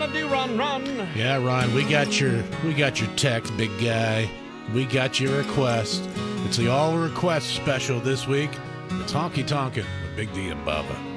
gonna do, run? Yeah, Ron, we got your text, big guy. We got your request. It's the all request special this week. It's Honky Tonkin' with Big D and Bubba.